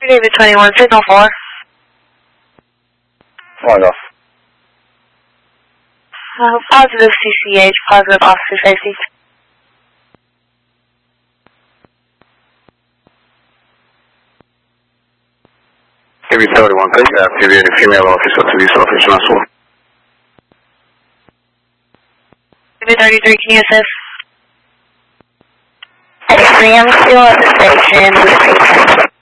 David 21, signal 4. One off. Positive CCH, positive officer safety. David 31, please. Activate the female officer, police officer, as well. David 33, can you assist? I'm still at the station with patient.